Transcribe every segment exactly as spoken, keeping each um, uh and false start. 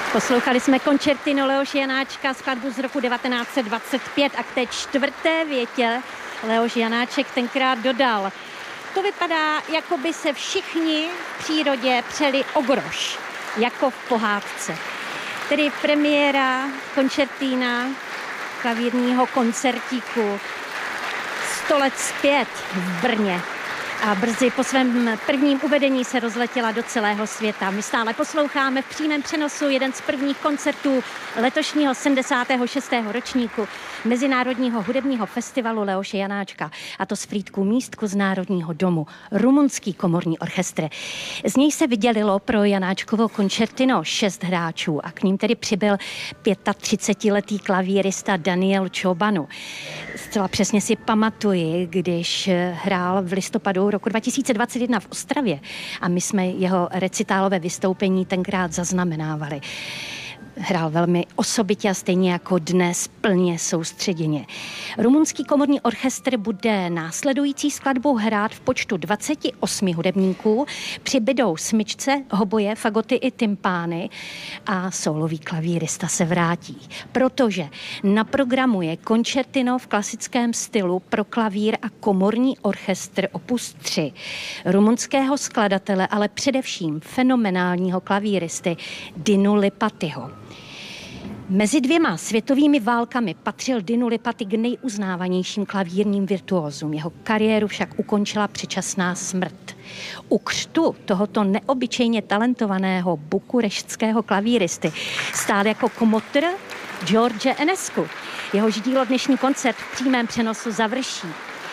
Poslouchali jsme koncertino Leoše Janáčka, skladbu z roku devatenáct set dvacet pět a k té čtvrté větě Leoš Janáček tenkrát dodal: to vypadá, jako by se všichni v přírodě přeli o groš, jako v pohádce. Tedy premiéra koncertína klavírního koncertíku sto let zpět v Brně. A brzy po svém prvním uvedení se rozletěla do celého světa. My stále posloucháme v přímém přenosu jeden z prvních koncertů letošního sedmdesátého šestého ročníku Mezinárodního hudebního festivalu Leoše Janáčka, a to z Frýdku Místku z Národního domu, rumunský komorní orchestr. Z něj se vydělilo pro Janáčkovo koncertino šest hráčů a k ním tedy přibyl třicetiletý klavírista Daniel Čobanu. Zcela přesně si pamatuji, když hrál v listopadu roku dva tisíce dvacet jedna v Ostravě a my jsme jeho recitálové vystoupení tenkrát zaznamenávali. Hrál velmi osobitě a stejně jako dnes plně soustředěně. Rumunský komorní orchestr bude následující skladbu hrát v počtu dvaceti osmi hudebníků. Přibydou smyčce, hoboje, fagoty i tympány a sólový klavírista se vrátí. Protože na programu je koncertino v klasickém stylu pro klavír a komorní orchestr opus tři rumunského skladatele, ale především fenomenálního klavíristy Dinu Lipatyho. Mezi dvěma světovými válkami patřil Dinu Lipaty k nejuznávanějším klavírním virtuózům. Jeho kariéru však ukončila předčasná smrt. U křtu tohoto neobyčejně talentovaného bukureštského klavíristy stál jako komotr George Enescu. Jehož dílo dnešní koncert v přímém přenosu završí.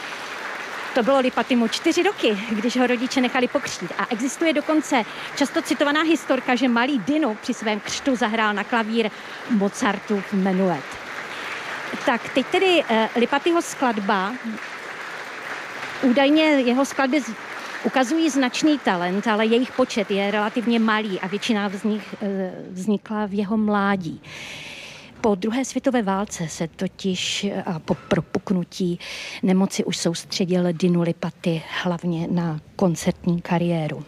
To bylo Lipatymu čtyři roky, když ho rodiče nechali pokřtít. A existuje dokonce často citovaná historka, že malý Dinu při svém křtu zahrál na klavír Mozartův menuet. Tak teď tedy eh, Lipatyho skladba, údajně jeho skladby z, ukazují značný talent, ale jejich počet je relativně malý a většina z nich eh, vznikla v jeho mládí. Po druhé světové válce se totiž a po propuknutí nemoci už soustředil Dinu Lipaty hlavně na koncertní kariéru.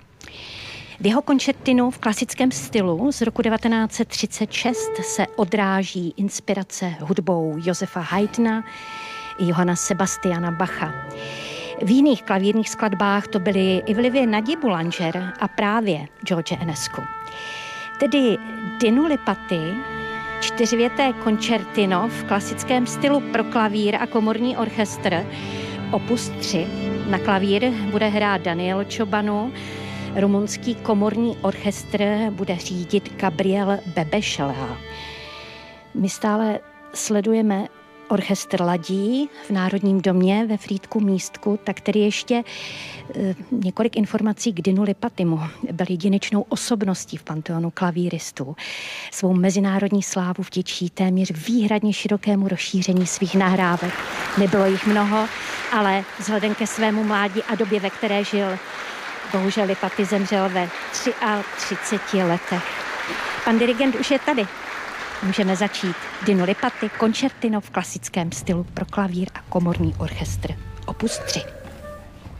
V jeho koncertinu v klasickém stylu z roku devatenáct set třicet šest se odráží inspirace hudbou Josefa Haydna i Johanna Sebastiana Bacha. V jiných klavírních skladbách to byly i vlivy Nadji Boulanger a právě George Enescu. Tedy Dinu Lipaty čtyřvěté koncertino v klasickém stylu pro klavír a komorní orchestr opus tři. Na klavír bude hrát Daniel Čobanu, rumunský komorní orchestr bude řídit Gabriel Bebešela. My stále sledujeme orchestr ladí v Národním domě ve Frýdku Místku, tak tedy ještě e, několik informací k Dinu Lipatymu. Byl jedinečnou osobností v panteonu klavíristů. Svou mezinárodní slávu vděčí téměř výhradně širokému rozšíření svých nahrávek. Nebylo jich mnoho, ale vzhledem ke svému mládí a době, ve které žil, bohužel Lipaty zemřel ve třiceti třech letech. Pan dirigent už je tady. Můžeme začít. Dinu Lipaty, koncertino v klasickém stylu pro klavír a komorní orchestr opus tři.